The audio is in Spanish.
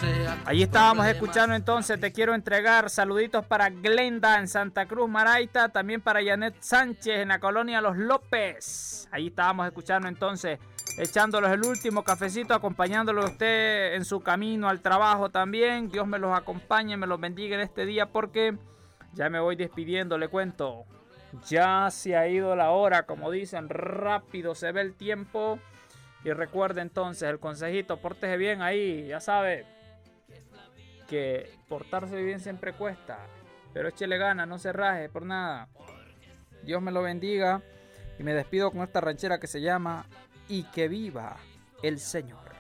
Allí estábamos escuchando entonces Te Quiero Entregar. Saluditos para Glenda en Santa Cruz, Maraita. También para Janet Sánchez en la colonia Los López. Allí estábamos escuchando entonces, echándolos el último cafecito, acompañándolo a usted en su camino al trabajo también. Dios me los acompañe, me los bendiga en este día, porque ya me voy despidiendo, le cuento. Ya se ha ido la hora, como dicen, rápido se ve el tiempo. Y recuerde entonces el consejito, pórtese bien ahí, ya sabe que portarse bien siempre cuesta, pero échele ganas, no se raje por nada. Dios me lo bendiga y me despido con esta ranchera que se llama Y que viva el Señor.